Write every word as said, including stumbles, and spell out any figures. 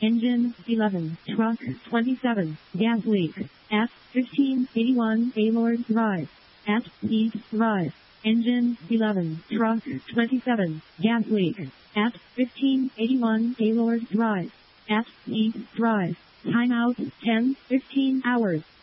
Engine eleven. Truck twenty-seven. Gas leak. At fifteen eighty-one Gaylord Drive. At East Drive. Engine eleven. Truck twenty-seven. Gas leak. At fifteen eighty-one Gaylord Drive. At East Drive. Timeout ten fifteen hours.